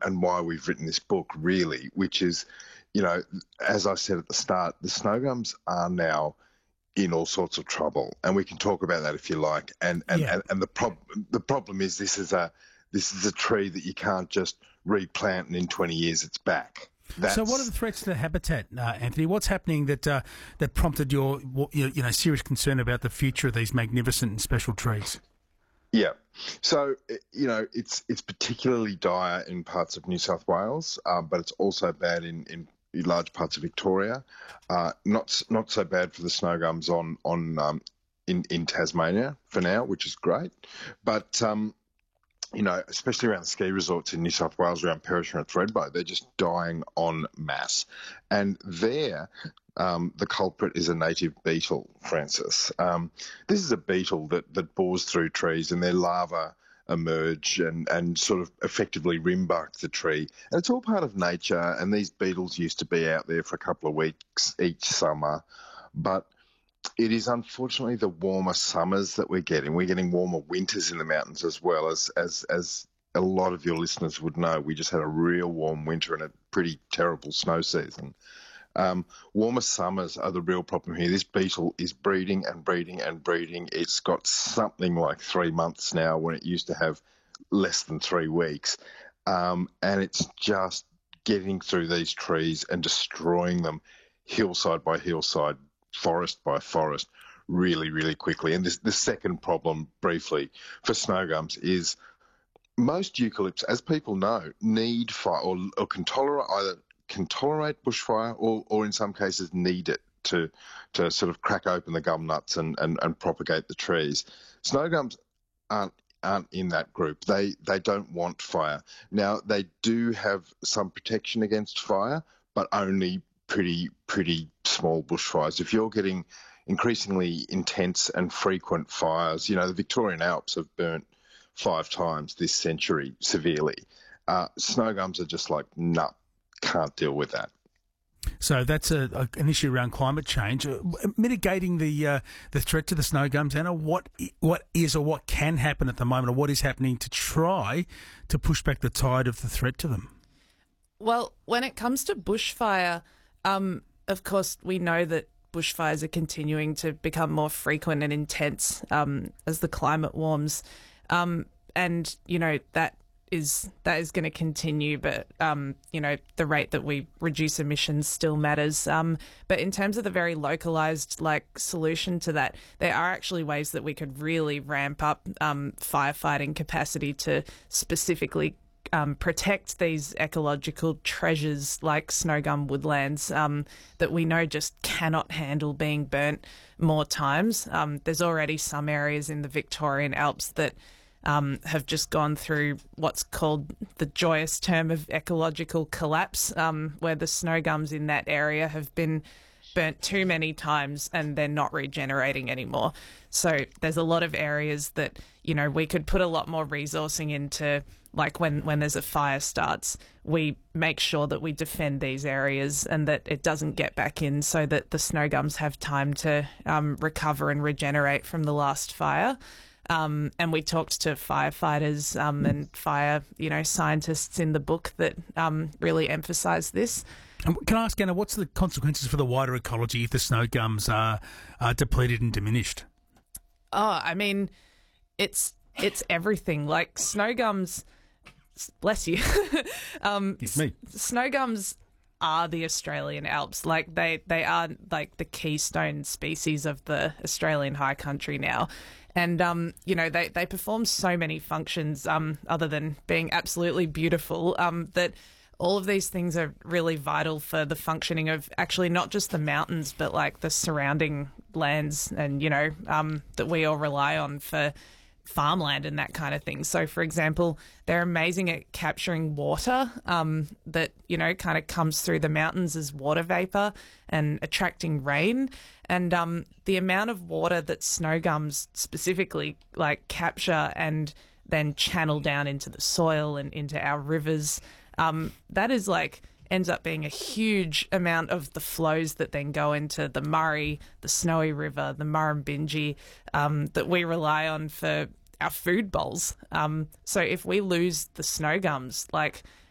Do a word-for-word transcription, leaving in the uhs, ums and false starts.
and why we've written this book, really, which is, you know, as I said at the start, the snow gums are now in all sorts of trouble, and we can talk about that if you like. And and, Yeah. and, and the problem the problem is this is a this is a tree that you can't just replant and in twenty years it's back. That's... So, what are the threats to the habitat, uh, Anthony? What's happening that uh, that prompted your you know serious concern about the future of these magnificent and special trees? Yeah, so you know it's it's particularly dire in parts of New South Wales, uh, but it's also bad in in large parts of Victoria. Uh, not not so bad for the snow gums on on um, in in Tasmania for now, which is great. But um, you know, especially around the ski resorts in New South Wales, around Perisher and Thredbo, they're just dying en masse. And there, um, the culprit is a native beetle, Francis. Um, this is a beetle that that bores through trees, and their larvae emerge and, and sort of effectively rimbark the tree. And it's all part of nature, and these beetles used to be out there for a couple of weeks each summer. But it is unfortunately the warmer summers that we're getting. We're getting warmer winters in the mountains as well. As, as, as a lot of your listeners would know, we just had a real warm winter and a pretty terrible snow season. Um, warmer summers are the real problem here. This beetle is breeding and breeding and breeding. It's got something like three months now when it used to have less than three weeks. Um, and it's just getting through these trees and destroying them hillside by hillside, forest by forest, really, really quickly. And this, the second problem, briefly, for snow gums is most eucalypts, as people know, need fire or, or can tolerate either can tolerate bushfire or, or in some cases need it to to sort of crack open the gum nuts and, and, and propagate the trees. Snow gums aren't aren't in that group. They they don't want fire. Now, they do have some protection against fire, but only pretty pretty small bushfires. If you're getting increasingly intense and frequent fires, you know, the Victorian Alps have burnt five times this century severely. Uh, snow gums are just like, nah, can't deal with that. So that's a, a, an issue around climate change. Uh, mitigating the uh, the threat to the snow gums, Anna, what what is or what can happen at the moment, or what is happening to try to push back the tide of the threat to them? Well, when it comes to bushfire, um, of course, we know that bushfires are continuing to become more frequent and intense um, as the climate warms. Um, and, you know, that is that is going to continue, but, um, you know, the rate that we reduce emissions still matters. Um, but in terms of the very localised, like, solution to that, there are actually ways that we could really ramp up um, firefighting capacity to specifically Um, protect these ecological treasures like snow gum woodlands um, that we know just cannot handle being burnt more times. Um, there's already some areas in the Victorian Alps that um, have just gone through what's called the joyous term of ecological collapse, um, where the snow gums in that area have been burnt too many times and they're not regenerating anymore. So there's a lot of areas that, you know, we could put a lot more resourcing into, like when, when there's a fire starts, we make sure that we defend these areas and that it doesn't get back in so that the snow gums have time to um, recover and regenerate from the last fire. Um, and we talked to firefighters um, and fire, you know, scientists in the book that um, really emphasise this. And can I ask, Anna, what's the consequences for the wider ecology if the snow gums are, are depleted and diminished? Oh, I mean, it's it's everything. Like snow gums, bless you. um, It's me. S- snow gums are the Australian Alps. Like they, they are like the keystone species of the Australian high country now. And, um, you know, they, they perform so many functions um, other than being absolutely beautiful um, that all of these things are really vital for the functioning of actually not just the mountains, but like the surrounding lands and, you know, um, that we all rely on for farmland and that kind of thing. So, for example, they're amazing at capturing water um, that, you know, kind of comes through the mountains as water vapor and attracting rain. And um, the amount of water that snow gums specifically like capture and then channel down into the soil and into our rivers, um, that is like ends up being a huge amount of the flows that then go into the Murray, the Snowy River, the Murrumbidgee, um, that we rely on for our food bowls. Um, so if we lose the snow gums, like